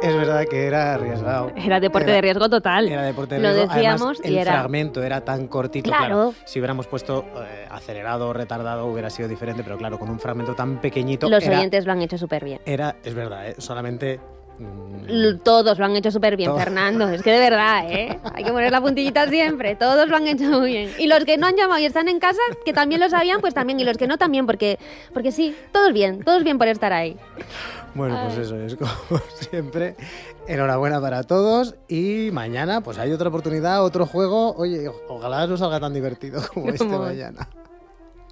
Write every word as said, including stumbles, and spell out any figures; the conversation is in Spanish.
Es verdad que era arriesgado. Era deporte era, de riesgo total. Era deporte de Lo riesgo. decíamos Además, y el era... fragmento era tan cortito. Claro. Claro, si hubiéramos puesto eh, acelerado o retardado hubiera sido diferente, pero claro, con un fragmento tan pequeñito... Los era, oyentes lo han hecho súper bien. Era, es verdad, ¿eh? Solamente... L- Todos lo han hecho súper bien, Todo. Fernando. Es que de verdad, ¿eh? Hay que poner la puntillita siempre. Todos lo han hecho muy bien. Y los que no han llamado y están en casa, que también lo sabían, pues también. Y los que no también, porque, porque sí, todos bien. Todos bien por estar ahí. Bueno, pues eso es, como siempre. Enhorabuena para todos y mañana pues hay otra oportunidad, otro juego. Oye, ojalá no salga tan divertido como este Como- mañana.